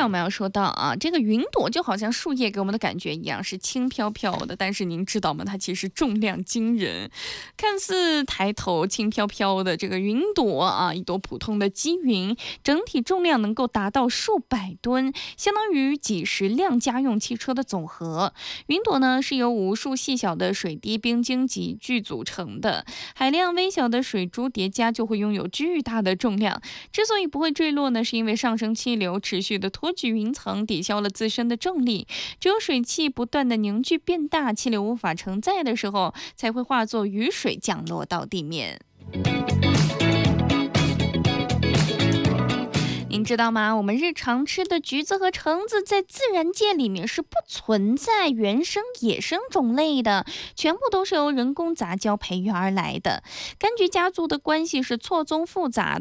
我们要说到啊，这个云朵就好像树叶给我们的感觉一样，是轻飘飘的，但是您知道吗？它其实重量惊人。看似抬头轻飘飘的这个云朵啊，一朵普通的积云，整体重量能够达到数百吨，相当于几十辆家用汽车的总和。云朵呢是由无数细小的水滴冰晶集聚组成的，海量微小的水珠叠加就会拥有巨大的重量。之所以不会坠落呢，是因为上升气流持续的托举云层，抵消了自身的重力。只有水汽不断的凝聚变大，气流无法承载的时候，才会化作雨水降落到地面。您知道吗？我们日常吃的橘子和橙子在自然界里面是不存在原生野生种类的，全部都是由人工杂交培育而来的。柑橘家族的关系是错综复杂的。